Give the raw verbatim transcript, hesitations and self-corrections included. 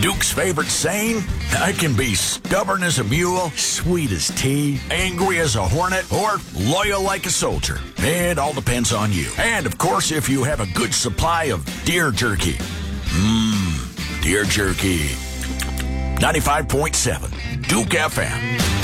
Duke's favorite saying? I can be stubborn as a mule, sweet as tea, angry as a hornet, or loyal like a soldier. It all depends on you. And, of course, if you have a good supply of deer jerky. Mmm, deer jerky. ninety-five point seven, Duke F M.